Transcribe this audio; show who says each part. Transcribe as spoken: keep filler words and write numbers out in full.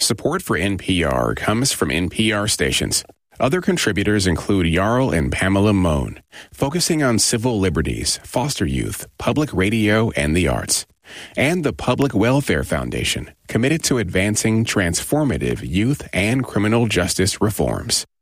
Speaker 1: Support for N P R comes from N P R stations. Other contributors include Jarl and Pamela Mohn, focusing on civil liberties, foster youth, public radio, and the arts. And the Public Welfare Foundation, committed to advancing transformative youth and criminal justice reforms.